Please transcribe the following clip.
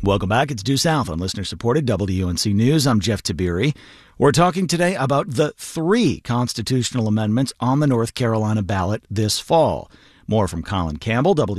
Welcome back. It's Due South on listener-supported WUNC News. I'm Jeff Tiberi. We're talking today about the 3 constitutional amendments on the North Carolina ballot this fall. More from Colin Campbell,